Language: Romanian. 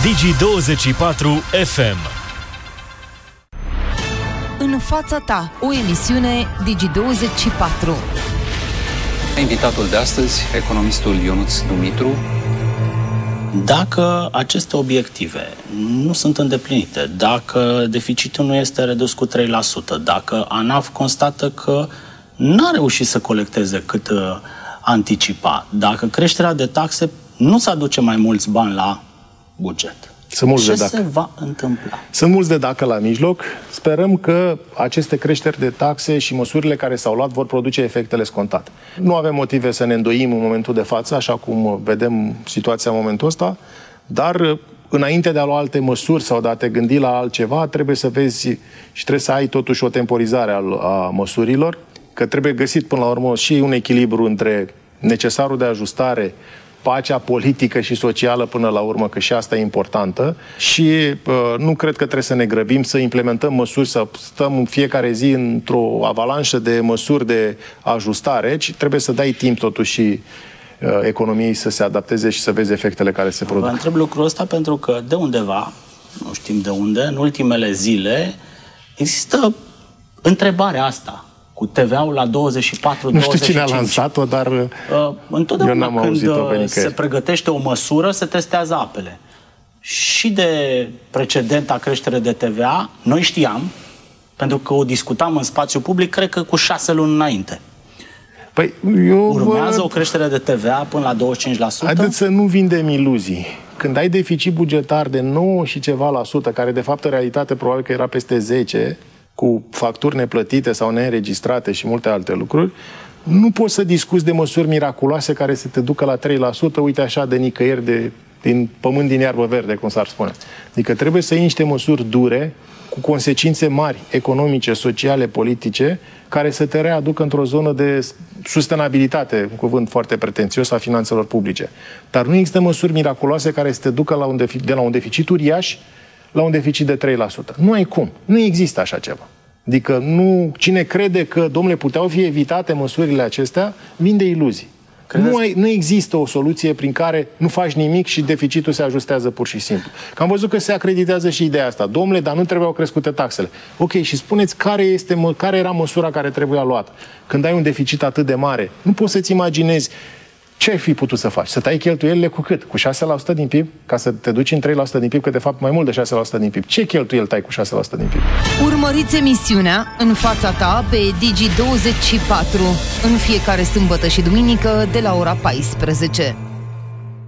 Digi24 FM. În fața ta, o emisiune Digi24. Invitatul de astăzi, economistul Ionuț Dumitru. Dacă aceste obiective nu sunt îndeplinite, dacă deficitul nu este redus cu 3%, dacă ANAF constată că n-a reușit să colecteze cât anticipa, dacă creșterea de taxe nu se aduce mai mulți bani la buget, ce se va întâmpla? Sunt mulți de dacă la mijloc. Sperăm că aceste creșteri de taxe și măsurile care s-au luat vor produce efectele scontate. Nu avem motive să ne îndoim în momentul de față, așa cum vedem situația în momentul ăsta, dar înainte de a lua alte măsuri sau de a te gândi la altceva, trebuie să vezi și trebuie să ai totuși o temporizare a măsurilor, că trebuie găsit până la urmă și un echilibru între necesarul de ajustare, pacea politică și socială până la urmă, că și asta e importantă, și nu cred că trebuie să ne grăbim să implementăm măsuri, să stăm în fiecare zi într-o avalanșă de măsuri de ajustare, ci trebuie să dai timp totuși și economiei să se adapteze și să vezi efectele care se produc. Vă întreb lucrul ăsta pentru că de undeva, nu știm de unde, în ultimele zile există întrebarea asta cu TVA-ul la 24-25. Nu știu cine a lansat-o, dar întotdeauna când se pregătește o măsură, se testează apele. Și de precedenta creștere de TVA, noi știam, pentru că o discutam în spațiu public, cred că cu 6 luni înainte. Păi, urmează o creștere de TVA până la 25%? Haideți să nu vindem iluzii. Când ai deficit bugetar de 9 și ceva la sută, care de fapt în realitate probabil că era peste 10%, cu facturi neplătite sau neînregistrate și multe alte lucruri, nu poți să discuți de măsuri miraculoase care să te ducă la 3%, uite așa, de nicăieri, din pământ din iarbă verde, cum s-ar spune. Adică trebuie să iei niște măsuri dure, cu consecințe mari, economice, sociale, politice, care să te readucă într-o zonă de sustenabilitate, un cuvânt foarte pretențios, a finanțelor publice. Dar nu există măsuri miraculoase care să te ducă de la un deficit uriaș la un deficit de 3%. Nu ai cum. Nu există așa ceva. Adică cine crede că, domnule, puteau fi evitate măsurile acestea, vinde iluzii. Nu există o soluție prin care nu faci nimic și deficitul se ajustează pur și simplu. Că am văzut că se acreditează și ideea asta. Domnule, dar nu trebuiau crescute taxele. Ok, și spuneți care era măsura care trebuia luată. Când ai un deficit atât de mare, nu poți să-ți imaginezi ce ai fi putut să faci? Să tai cheltuielile cu cât? Cu 6% din PIB? Ca să te duci în 3% din PIB, că de fapt mai mult de 6% din PIB. Ce cheltuieli tai cu 6% din PIB? Urmăriți emisiunea În fața ta pe Digi24 în fiecare sâmbătă și duminică de la ora 14.